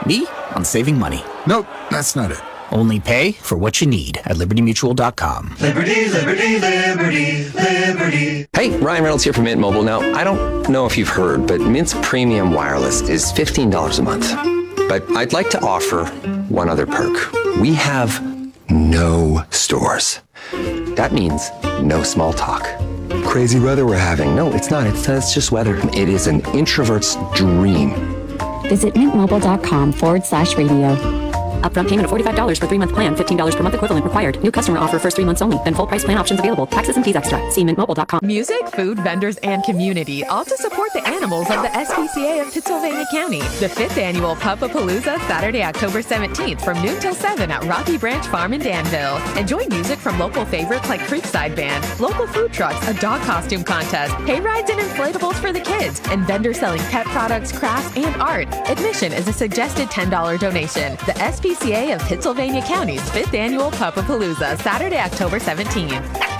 Me? On saving money. Nope, that's not it. Only pay for what you need at libertymutual.com. Liberty, liberty, liberty, liberty. Hey, Ryan Reynolds here from Mint Mobile. Now, I don't know if you've heard, but Mint's premium wireless is $15 a month. But I'd like to offer one other perk. We have no stores. That means no small talk. Crazy weather we're having. No, it's not. It's just weather. It is an introvert's dream. Visit mintmobile.com/radio. Upfront payment of $45 for 3-month plan. $15 per month equivalent required. New customer offer first 3 months only. Then full price plan options available. Taxes and fees extra. See mintmobile.com. Music, food, vendors, and community, all to support the animals of the SPCA of Pittsylvania County. The 5th annual Puppapalooza, Saturday, October 17th from noon till 7 at Rocky Branch Farm in Danville. Enjoy music from local favorites like Creekside Band, local food trucks, a dog costume contest, hay rides and inflatables for the kids, and vendors selling pet products, crafts, and art. Admission is a suggested $10 donation. The SPCA of Pittsylvania County's 5th annual Puppapalooza, Saturday, October 17th.